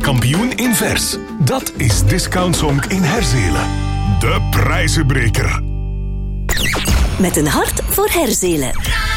kampioen in vers. Dat is Discount Zonk in Herzelen. De prijzenbreker. Met een hart voor Herzelen.